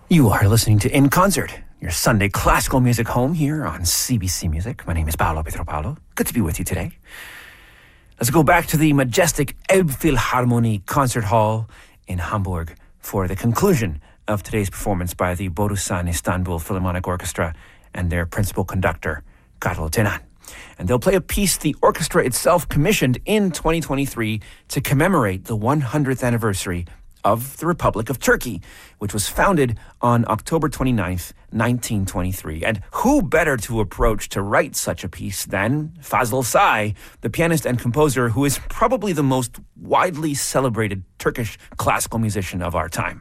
You are listening to In Concert, your Sunday classical music home here on CBC Music. My name is Paolo Pietropalo. Good to be with you today. Let's go back to the majestic Elbphilharmonie Concert Hall in Hamburg for the conclusion of today's performance by the Borusan Istanbul Philharmonic Orchestra and their principal conductor, Karl Tenan. And they'll play a piece the orchestra itself commissioned in 2023 to commemorate the 100th anniversary of the Republic of Turkey, which was founded on October 29th, 1923. And who better to approach to write such a piece than Fazıl Say, the pianist and composer who is probably the most widely celebrated Turkish classical musician of our time.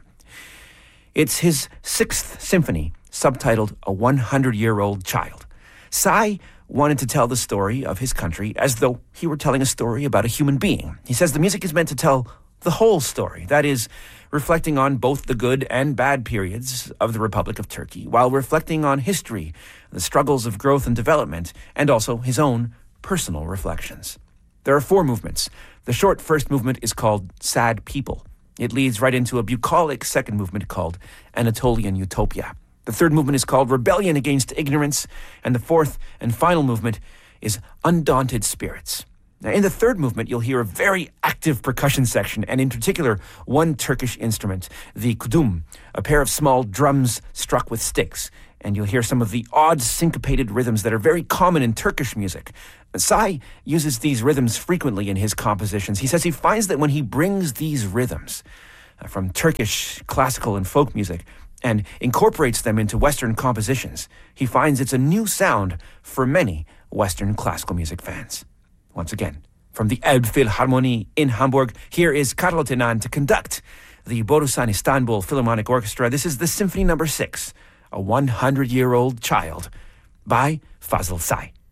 It's his 6th symphony, subtitled A 100-Year-Old Child. Say wanted to tell the story of his country as though he were telling a story about a human being. He says the music is meant to tell the whole story, that is, reflecting on both the good and bad periods of the Republic of Turkey, while reflecting on history, the struggles of growth and development, and also his own personal reflections. There are 4 movements. The short first movement is called Sad People. It leads right into a bucolic second movement called Anatolian Utopia. The third movement is called Rebellion Against Ignorance, and the fourth and final movement is Undaunted Spirits. Now, in the third movement, you'll hear a very active percussion section, and in particular, one Turkish instrument, the kudum, a pair of small drums struck with sticks. And you'll hear some of the odd syncopated rhythms that are very common in Turkish music. Say uses these rhythms frequently in his compositions. He says he finds that when he brings these rhythms from Turkish classical and folk music and incorporates them into Western compositions, he finds it's a new sound for many Western classical music fans. Once again, from the Elbphilharmonie in Hamburg, here is Karl Tenan to conduct the Borusan Istanbul Philharmonic Orchestra. This is the Symphony No. 6, A 100-Year-Old Child, by Fazıl Say.